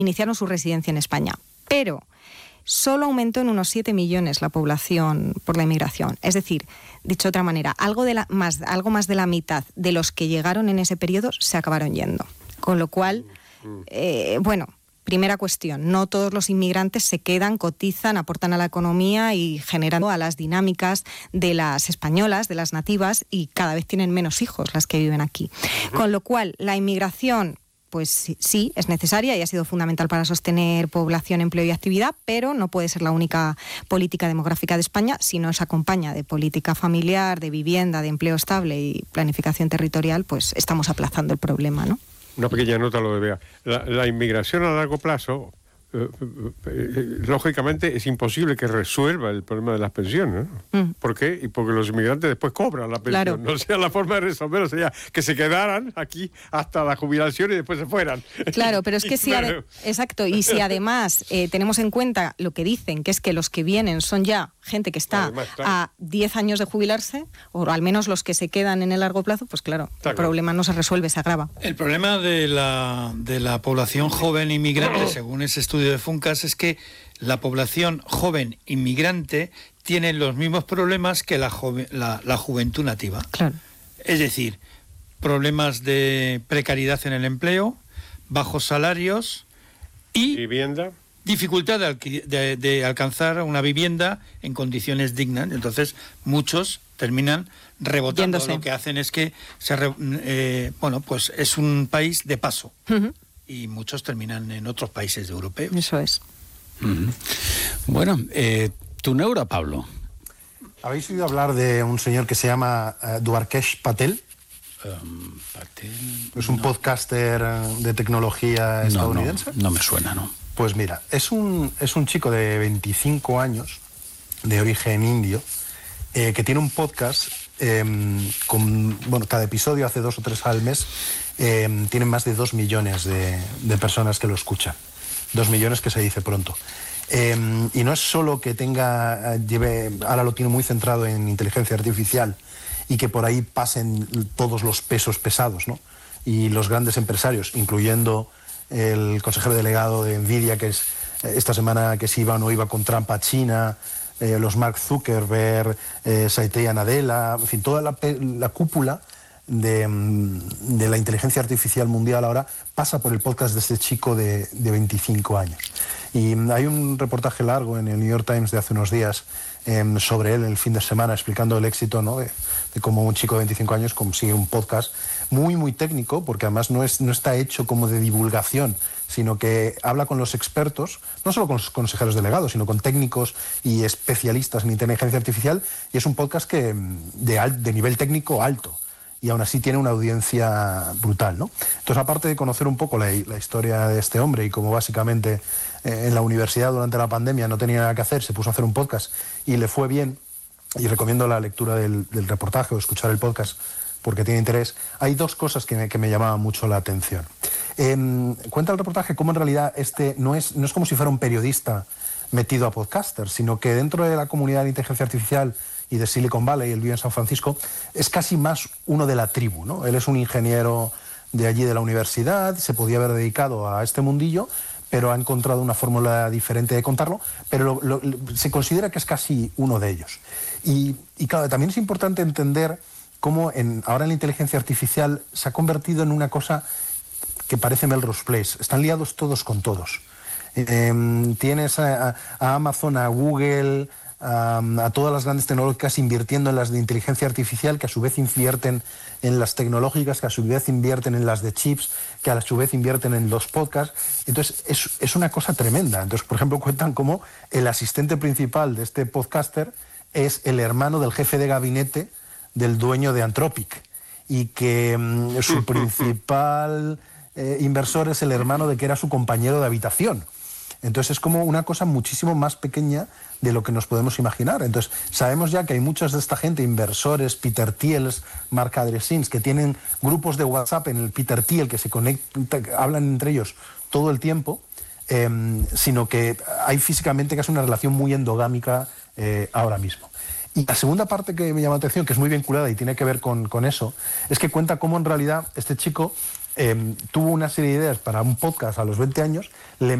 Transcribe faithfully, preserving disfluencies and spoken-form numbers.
iniciaron su residencia en España. Pero solo aumentó en unos siete millones la población por la inmigración. Es decir, dicho de otra manera, algo, de la, más, algo más de la mitad de los que llegaron en ese periodo se acabaron yendo. Con lo cual, eh, bueno, primera cuestión, no todos los inmigrantes se quedan, cotizan, aportan a la economía y generan a las dinámicas de las españolas, de las nativas, y cada vez tienen menos hijos las que viven aquí. Con lo cual, la inmigración, pues sí, es necesaria y ha sido fundamental para sostener población, empleo y actividad, pero no puede ser la única política demográfica de España si no se acompaña de política familiar, de vivienda, de empleo estable y planificación territorial, pues estamos aplazando el problema, ¿no? Una pequeña nota lo de Bea. La, la inmigración a largo plazo, eh, eh, lógicamente, es imposible que resuelva el problema de las pensiones, ¿no? Mm. ¿Por qué? Y porque los inmigrantes después cobran la pensión. Claro. No sea la forma de resolverlo, sería que se quedaran aquí hasta la jubilación y después se fueran. Claro, pero es que si... Ade- exacto, y si además eh, tenemos en cuenta lo que dicen, que es que los que vienen son ya gente que está además, claro, a diez años de jubilarse, o al menos los que se quedan en el largo plazo, pues claro, está el claro. problema no se resuelve, se agrava. El problema de la, de la población joven inmigrante, según ese estudio de Funcas, es que la población joven inmigrante tiene los mismos problemas que la, joven, la, la juventud nativa. Claro. Es decir, problemas de precariedad en el empleo, bajos salarios y... vivienda. Dificultad de, alqui- de, de alcanzar una vivienda en condiciones dignas. Entonces, muchos terminan rebotando. Yéndose. Lo que hacen es que se re, eh, bueno, pues es un país de paso. Uh-huh. Y muchos terminan en otros países europeos. Eso es. Uh-huh. Bueno, eh, tu neura, Pablo. ¿Habéis oído hablar de un señor que se llama uh, Dwarkesh Patel? Um, Patel... Es un no. podcaster de tecnología estadounidense. No, no, no me suena, ¿no? Pues mira, es un, es un chico de veinticinco años, de origen indio, eh, que tiene un podcast eh, con, bueno, cada episodio hace dos o tres al mes, eh, tienen más de dos millones de, de personas que lo escuchan. Dos millones que se dice pronto. Eh, y no es solo que tenga, lleve, ahora lo tiene muy centrado en inteligencia artificial y que por ahí pasen todos los pesos pesados, ¿no? Y los grandes empresarios, incluyendo el consejero delegado de Nvidia, que es esta semana que se iba o no iba con Trump a China, eh, los Mark Zuckerberg, eh, Satya Nadella, en fin, toda la, la cúpula de, de la inteligencia artificial mundial ahora pasa por el podcast de este chico de, de veinticinco años. Y hay un reportaje largo en el New York Times de hace unos días eh, sobre él el fin de semana, explicando el éxito, ¿no?, de, de cómo un chico de veinticinco años consigue un podcast muy, muy técnico, porque además no, es, no está hecho como de divulgación, sino que habla con los expertos, no solo con los consejeros delegados, sino con técnicos y especialistas en inteligencia artificial, y es un podcast que de, al, de nivel técnico alto. Y aún así tiene una audiencia brutal, ¿no? Entonces, aparte de conocer un poco la, la historia de este hombre y cómo básicamente eh, en la universidad durante la pandemia no tenía nada que hacer, se puso a hacer un podcast y le fue bien, y recomiendo la lectura del, del reportaje o escuchar el podcast porque tiene interés, hay dos cosas que me, que me llamaban mucho la atención. Eh, cuenta el reportaje cómo en realidad este no es, no es como si fuera un periodista metido a podcaster, sino que dentro de la comunidad de inteligencia artificial y de Silicon Valley, él vive en San Francisco, es casi más uno de la tribu, ¿no? Él es un ingeniero de allí de la universidad, se podía haber dedicado a este mundillo, pero ha encontrado una fórmula diferente de contarlo, pero lo, lo, se considera que es casi uno de ellos. Y, y claro, también es importante entender cómo en, ahora en la inteligencia artificial se ha convertido en una cosa que parece Melrose Place. Están liados todos con todos. Eh, tienes a, a Amazon, a Google, a, a todas las grandes tecnológicas invirtiendo en las de inteligencia artificial, que a su vez invierten en las tecnológicas, que a su vez invierten en las de chips, que a su vez invierten en los podcasts. Entonces es, es una cosa tremenda. Entonces, por ejemplo, cuentan cómo el asistente principal de este podcaster es el hermano del jefe de gabinete del dueño de Anthropic, y que um, su principal eh, inversor es el hermano de que era su compañero de habitación. Entonces es como una cosa muchísimo más pequeña de lo que nos podemos imaginar. Entonces sabemos ya que hay muchos de esta gente, inversores, Peter Thiel, Marc Andreessen, que tienen grupos de WhatsApp en el Peter Thiel que se conectan, hablan entre ellos todo el tiempo, eh, sino que hay físicamente casi una relación muy endogámica eh, ahora mismo. Y la segunda parte que me llama la atención, que es muy vinculada y tiene que ver con, con eso, es que cuenta cómo en realidad este chico eh, tuvo una serie de ideas para un podcast a los veinte años, le